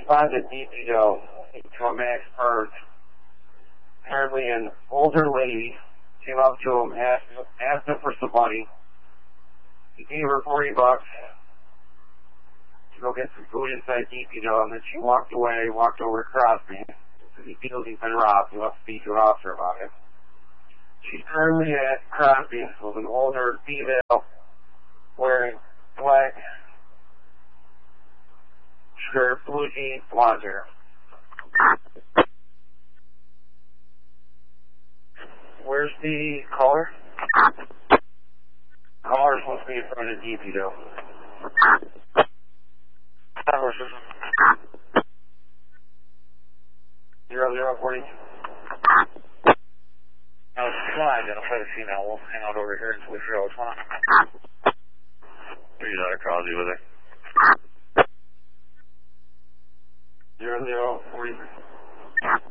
responded to DPO to a Max Purge. Apparently an older lady came up to him, asked him for some money. He gave her $40 to go get some food inside DPO, and then she walked away, walked over to Crosby. He feels he's been robbed. He wants to speak to an officer about it. She's currently at Crosby with an older female wearing black shirt, blue jeans, blonde hair. Where's the caller? Caller's supposed to be in front of DPO. 0040. Now, come on, identify the female. We'll hang out over here until we figure out what's going on. Are you not a Crosby with her? 0040.